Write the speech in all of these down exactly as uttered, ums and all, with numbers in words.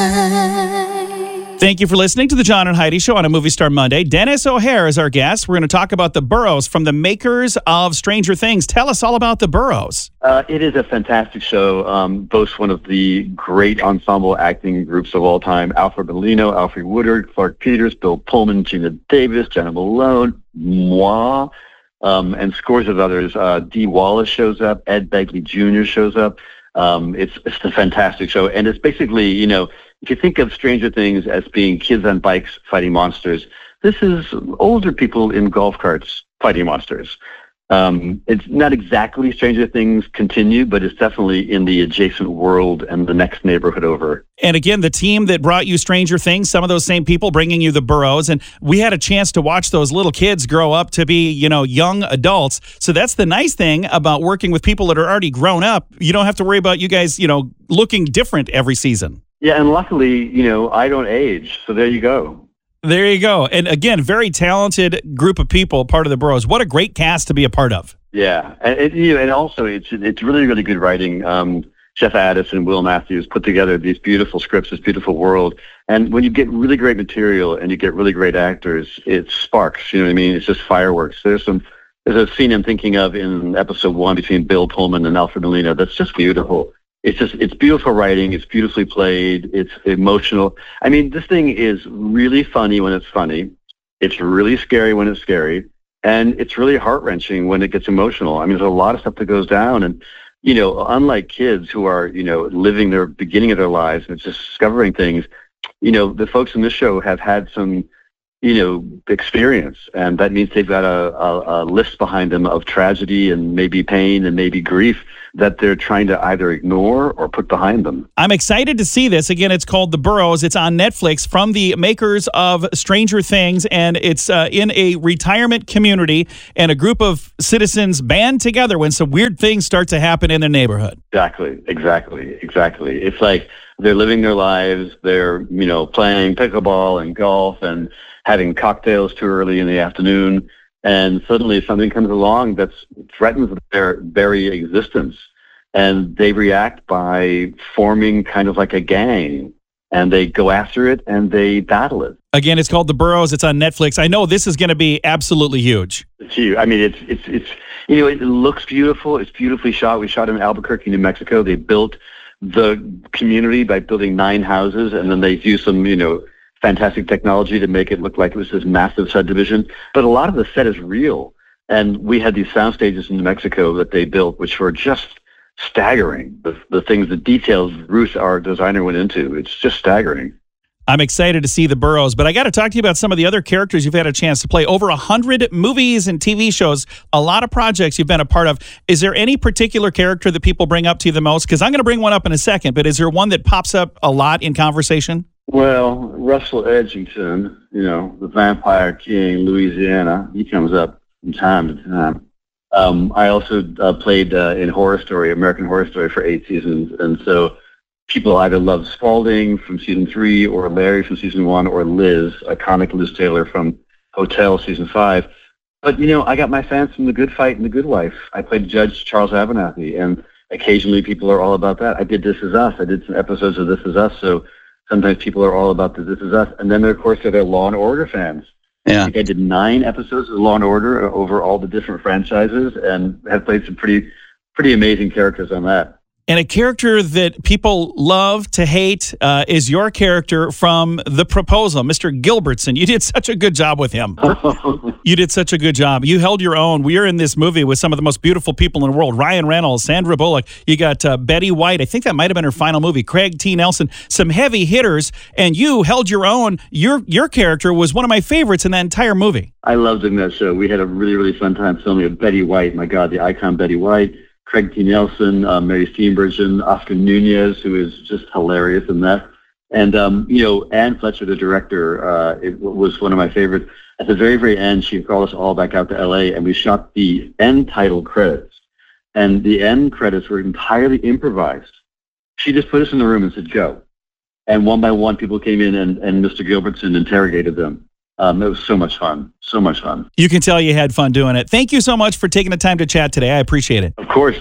Thank you for listening to the John and Heidi Show on a Movie Star Monday. Dennis O'Hare is our guest. We're going to talk about The Burrows from the makers of Stranger Things. Tell us all about The Burrows. Uh, it is a fantastic show. Um, boasts one of the great ensemble acting groups of all time. Alfred Molina, Alfred Woodard, Clark Peters, Bill Pullman, Gina Davis, Jenna Malone, moi, um, and scores of others. Uh, Dee Wallace shows up. Ed Begley Junior shows up. Um, it's, it's a fantastic show. And it's basically, you know, if you think of Stranger Things as being kids on bikes fighting monsters, this is older people in golf carts fighting monsters. Um, it's not exactly Stranger Things continue, but it's definitely in the adjacent world and the next neighborhood over. And again, the team that brought you Stranger Things, some of those same people bringing you The Burrows, and we had a chance to watch those little kids grow up to be, you know, young adults. So that's the nice thing about working with people that are already grown up. You don't have to worry about you guys, you know, looking different every season. Yeah, and luckily, you know, I don't age, so there you go. There you go. And again, very talented group of people, part of The Burrows. What a great cast to be a part of. Yeah, and it, you know, and also it's it's really, really good writing. Um, Jeff Addis and Will Matthews put together these beautiful scripts, this beautiful world. And when you get really great material and you get really great actors, it sparks, you know what I mean? It's just fireworks. There's some there's a scene I'm thinking of in episode one between Bill Pullman and Alfred Molina that's just beautiful. It's just, it's beautiful writing. It's beautifully played. It's emotional. I mean, this thing is really funny when it's funny. It's really scary when it's scary. And it's really heart-wrenching when it gets emotional. I mean, there's a lot of stuff that goes down. And, you know, unlike kids who are, you know, living their beginning of their lives and just discovering things, you know, the folks in this show have had some, you know, experience. And that means they've got a, a, a list behind them of tragedy and maybe pain and maybe grief that they're trying to either ignore or put behind them. I'm excited to see this. Again, it's called The Burrows. It's on Netflix from the makers of Stranger Things, and it's uh, in a retirement community, and a group of citizens band together when some weird things start to happen in their neighborhood. Exactly, exactly, exactly. It's like they're living their lives. They're, you know, playing pickleball and golf and having cocktails too early in the afternoon. And suddenly something comes along that threatens their very existence. And they react by forming kind of like a gang. And they go after it and they battle it. Again, it's called The Burrows. It's on Netflix. I know this is going to be absolutely huge. It's huge. I mean, it's, it's, it's, you know, it looks beautiful. It's beautifully shot. We shot in Albuquerque, New Mexico. They built the community by building nine houses. And then they used some, you know, fantastic technology to make it look like it was this massive subdivision. But a lot of the set is real. And we had these sound stages in New Mexico that they built, which were just staggering. The, the things, the details Ruth, our designer, went into. It's just staggering. I'm excited to see The Burrows, but I got to talk to you about some of the other characters you've had a chance to play. Over one hundred movies and T V shows, a lot of projects you've been a part of. Is there any particular character that people bring up to you the most? Because I'm going to bring one up in a second, but is there one that pops up a lot in conversation? Well, Russell Edgington, you know, the Vampire King, Louisiana, he comes up from time to time. Um, I also uh, played uh, in Horror Story, American Horror Story, for eight seasons, and so people either love Spalding from season three, or Larry from season one, or Liz, iconic Liz Taylor from Hotel season five. But, you know, I got my fans from The Good Fight and The Good Wife. I played Judge Charles Abernathy, and occasionally people are all about that. I did This Is Us. I did some episodes of This Is Us, so sometimes people are all about the This Is Us. And then, of course, there are Law and Order fans. Yeah. I think I did nine episodes of Law and Order over all the different franchises and have played some pretty pretty amazing characters on that. And a character that people love to hate uh, is your character from The Proposal, Mister Gilbertson. You did such a good job with him. You did such a good job. You held your own. We are in this movie with some of the most beautiful people in the world. Ryan Reynolds, Sandra Bullock. You got uh, Betty White. I think that might have been her final movie. Craig T. Nelson. Some heavy hitters. And you held your own. Your your character was one of my favorites in that entire movie. I loved doing that show. We had a really, really fun time filming with Betty White. My God, the icon Betty White. Craig T. Nelson, uh, Mary Steenburgen, Oscar Nunez, who is just hilarious in that. And, um, you know, Anne Fletcher, the director, uh, it was one of my favorites. At the very, very end, she called us all back out to L A, and we shot the end title credits. And the end credits were entirely improvised. She just put us in the room and said, go. And one by one, people came in, and, and Mister Gilbertson interrogated them. Um, it was so much fun, so much fun. You can tell you had fun doing it. Thank you so much for taking the time to chat today. I appreciate it. Of course.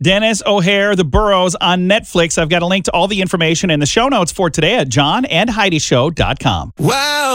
Dennis O'Hare, The Burrows on Netflix. I've got a link to all the information in the show notes for today at john and heidi show dot com. Wow.